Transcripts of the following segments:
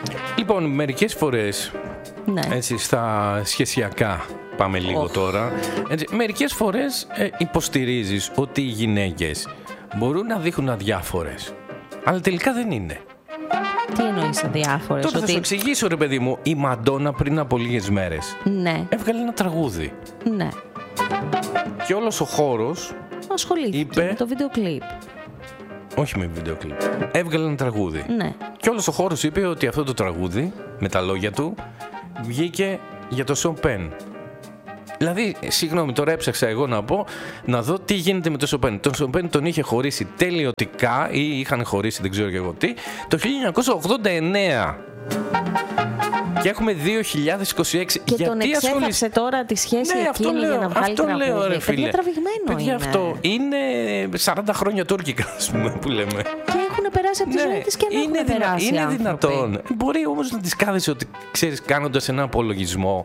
Λοιπόν, μερικές φορές, Ναι. έτσι, στα σχεσιακά πάμε λίγο τώρα. Έτσι, μερικές φορές υποστηρίζεις ότι οι γυναίκες μπορούν να δείχνουν αδιάφορες, αλλά τελικά δεν είναι. Τι εννοείς αδιάφορες? Τότε θα σου εξηγήσω, ρε παιδί μου. Η Μαντόνα πριν από λίγες μέρες Ναι, έβγαλε ένα τραγούδι ναι. και όλος ο χώρος Ασχολήθηκε είπε- με το βίντεο κλιπ. όχι με βίντεο κλιπ, έβγαλε ένα τραγούδι. Ναι. Και όλος ο χώρος είπε ότι αυτό το τραγούδι, με τα λόγια του, βγήκε για το Σον Πεν. Δηλαδή, συγγνώμη, τώρα έψαξα εγώ να δω τι γίνεται με τον Σον Πεν. Τον Σον Πεν τον είχε χωρίσει τελειωτικά, ή είχαν χωρίσει, δεν ξέρω και εγώ τι, το 1989. Και έχουμε 2026. Και τον εξέφρασε τώρα τη σχέση εκείνη για να βγάλει τραγούδι. Λέω, ρε φίλε. Παιδιά, τραβηγμένο Παιδιά, είναι. αυτό είναι 40 χρόνια τουρκικά, ας πούμε, που λέμε. Και έχουν περάσει από τη ζωή της και δεν έχουν περάσει είναι άνθρωποι. δυνατόν. Μπορεί όμως να τις κάθεσαι ότι, ξέρεις, κάνοντας ένα απολογισμό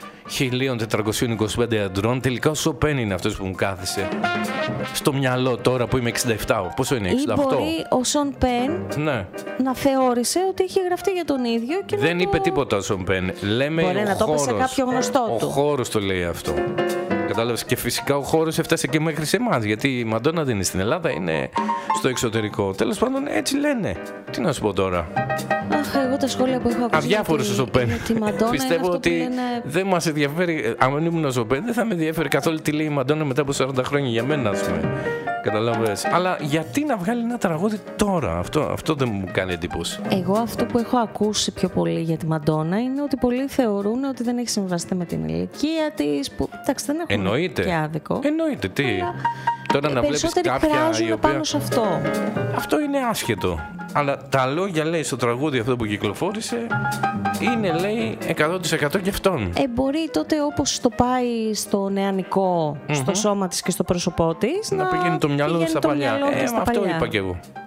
1425 αντρών, τελικά ο Σοπέν είναι αυτός που μου κάθεσε στο μυαλό τώρα που είμαι 67. Πόσο είναι, 68? Ή μπορεί ο Σον Πεν Ναι. να θεώρησε ότι είχε γραφτεί για τον ίδιο και Δεν να είπε το... τίποτα ο Σον Πεν. Λέμε Μπορεί ο να το είπε σε χώρος. κάποιο γνωστό του. Ο χώρος το λέει αυτό. Κατάλαβες. Και φυσικά ο χώρος έφτασε και μέχρι σε εμάς. Γιατί η Μαντόνα δεν είναι στην Ελλάδα, είναι στο εξωτερικό. Τέλος πάντων, έτσι λένε. Τι να σου πω τώρα. Αχ, εγώ τα σχόλια που έχω ακούσει. Αδιάφορος ο Σοπέν. Πιστεύω ότι δεν μας ενδιαφέρει. Αν ήμουν ο Σοπέν, δεν θα με ενδιαφέρει καθόλου τι λέει η Μαντόνα μετά από 40 χρόνια για μένα, ας πούμε. Καταλαβαίνεις. Αλλά γιατί να βγάλει ένα τραγούδι τώρα, αυτό δεν μου κάνει εντύπωση. Εγώ αυτό που έχω ακούσει πιο πολύ για τη Μαντόνα είναι ότι πολλοί θεωρούν ότι δεν έχει συμβαστεί με την ηλικία της. Που εντάξει, δεν έχουν Εννοείται. και άδικο. Εννοείται, τι. Τώρα να βλέπεις περισσότεροι κάποια κράζουν η οποία... πάνω σε αυτό. Αυτό είναι άσχετο. Αλλά τα λόγια, λέει, στο τραγούδι αυτό που κυκλοφόρησε είναι, λέει, 100% και αυτόν. Μπορεί τότε όπως το πάει στο νεανικό, στο σώμα της και στο πρόσωπό της, Να πηγαίνει το μυαλό πηγαίνει στα το παλιά. μυαλό της στα Αυτό παλιά. είπα κι εγώ.